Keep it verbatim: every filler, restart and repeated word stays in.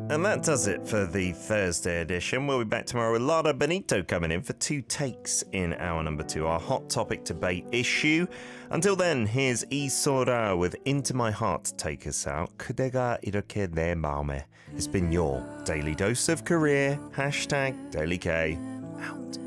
And that does it for the Thursday edition. We'll be back tomorrow with Lara Benito coming in for two takes in hour number two, our hot topic debate issue. Until then, here's Isora with Into My Heart. Take us out. 그대가 이렇게 내 마음에. It's been your daily dose of career. Hashtag Daily K. Out.